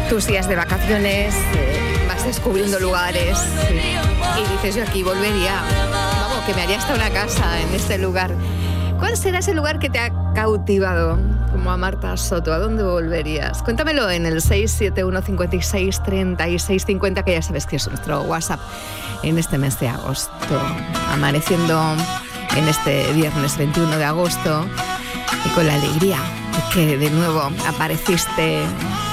tus días de vacaciones, vas descubriendo lugares y dices, yo aquí volvería, vamos, que me haría hasta una casa en este lugar. ¿Cuál será ese lugar que te ha cautivado? Como a Marta Soto, ¿a dónde volverías? Cuéntamelo en el 671 56 36 50, que ya sabes que es nuestro WhatsApp en este mes de agosto. Amaneciendo en este viernes 21 de agosto y con la alegría de que de nuevo apareciste